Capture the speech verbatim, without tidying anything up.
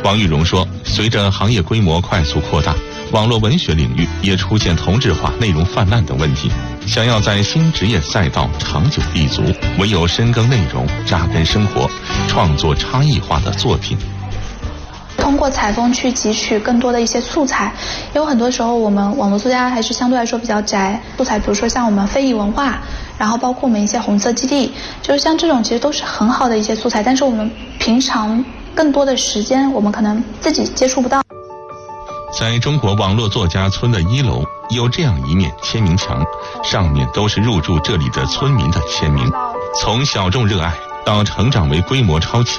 王玉荣说，随着行业规模快速扩大，网络文学领域也出现同质化、内容泛滥等问题。想要在新职业赛道长久立足，唯有深耕内容、扎根生活，创作差异化的作品。 通过采风去汲取更多的一些素材，因为很多时候我们网络作家还是相对来说比较宅，素材比如说像我们非遗文化，然后包括我们一些红色基地，就是像这种其实都是很好的一些素材，但是我们平常更多的时间我们可能自己接触不到。 在中国网络作家村的一楼有这样一面签名墙，上面都是入驻这里的村民的签名。从小众热爱到成长为规模超前，